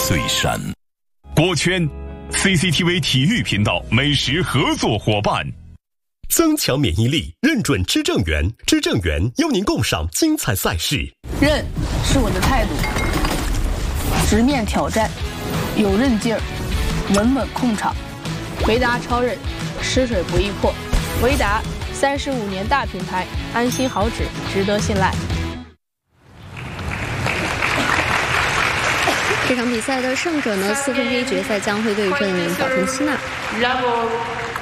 最闪。 果圈 CCTV 体育频道美食合作伙伴。 增强免疫力，认准知正源，知正源邀您共赏精彩赛事。 韧是我的态度，直面挑战，有韧劲儿，稳稳控场。维达超韧，湿水不易破。维达35年大品牌，安心好纸，值得信赖。 这场比赛的胜者呢，4分之一决赛将会对阵小城希腊。